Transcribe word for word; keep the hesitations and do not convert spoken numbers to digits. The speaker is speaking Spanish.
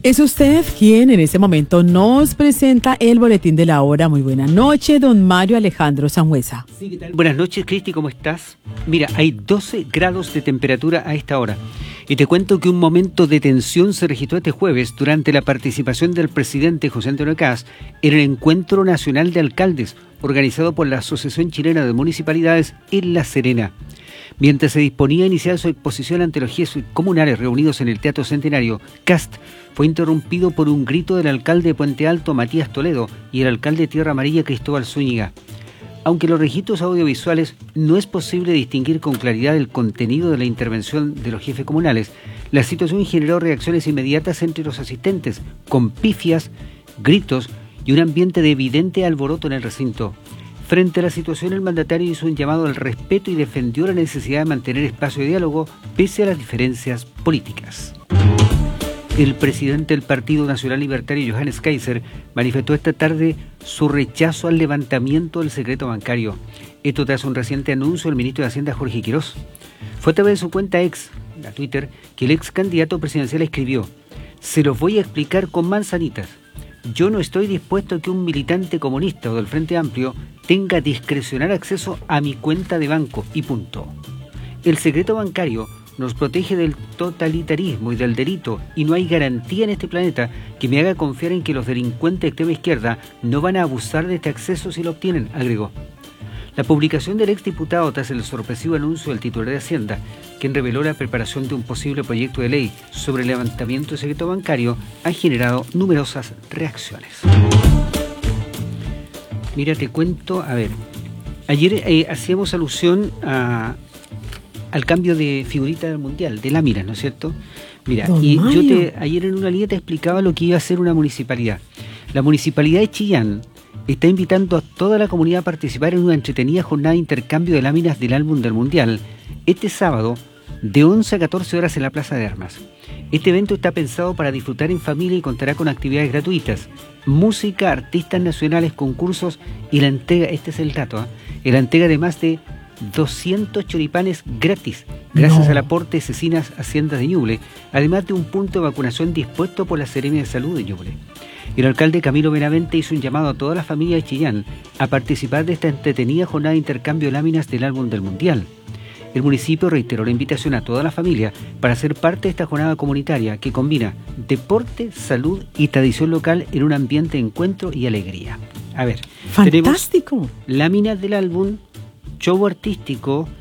Es usted quien en este momento nos presenta el boletín de la hora. Muy buena noche, don Mario Alejandro Sangüesa. Sí, ¿qué tal? Buenas noches, Cristi, ¿cómo estás? Mira, hay doce grados de temperatura a esta hora. Y te cuento que un momento de tensión se registró este jueves durante la participación del presidente José Antonio Kast en el Encuentro Nacional de Alcaldes, organizado por la Asociación Chilena de Municipalidades en La Serena. Mientras se disponía a iniciar su exposición ante los jefes comunales reunidos en el Teatro Centenario, Kast fue interrumpido por un grito del alcalde de Puente Alto, Matías Toledo, y el alcalde de Tierra Amarilla, Cristóbal Zúñiga. Aunque en los registros audiovisuales no es posible distinguir con claridad el contenido de la intervención de los jefes comunales, la situación generó reacciones inmediatas entre los asistentes, con pifias, gritos y un ambiente de evidente alboroto en el recinto. Frente a la situación, el mandatario hizo un llamado al respeto y defendió la necesidad de mantener espacio de diálogo pese a las diferencias políticas. El presidente del Partido Nacional Libertario, Johannes Kaiser, manifestó esta tarde su rechazo al levantamiento del secreto bancario. Esto tras un reciente anuncio del ministro de Hacienda, Jorge Quirós. Fue a través de su cuenta ex, la Twitter, que el ex candidato presidencial escribió: "Se los voy a explicar con manzanitas. Yo no estoy dispuesto a que un militante comunista o del Frente Amplio tenga discrecional acceso a mi cuenta de banco y punto. El secreto bancario nos protege del totalitarismo y del delito y no hay garantía en este planeta que me haga confiar en que los delincuentes de extrema izquierda no van a abusar de este acceso si lo obtienen", agregó. La publicación del exdiputado tras el sorpresivo anuncio del titular de Hacienda, quien reveló la preparación de un posible proyecto de ley sobre el levantamiento del secreto bancario, ha generado numerosas reacciones. Mira, te cuento, a ver, ayer eh, hacíamos alusión a, al cambio de figurita del Mundial, de láminas, ¿no es cierto? Mira, Don y Mario. yo te, ayer en una línea te explicaba lo que iba a hacer una municipalidad. La municipalidad de Chillán está invitando a toda la comunidad a participar en una entretenida jornada de intercambio de láminas del álbum del Mundial este sábado de once a catorce horas en la Plaza de Armas. Este evento está pensado para disfrutar en familia y contará con actividades gratuitas, música, artistas nacionales, concursos y la entrega, este es el dato, ¿eh? la entrega de más de doscientos choripanes gratis, gracias No. al aporte de Cecinas Haciendas de Ñuble, además de un punto de vacunación dispuesto por la Seremia de Salud de Ñuble. El alcalde Camilo Benavente hizo un llamado a toda la familia de Chillán a participar de esta entretenida jornada de intercambio de láminas del álbum del Mundial. El municipio reiteró la invitación a toda la familia para ser parte de esta jornada comunitaria que combina deporte, salud y tradición local en un ambiente de encuentro y alegría. A ver, Fantástico. tenemos láminas del álbum, show artístico,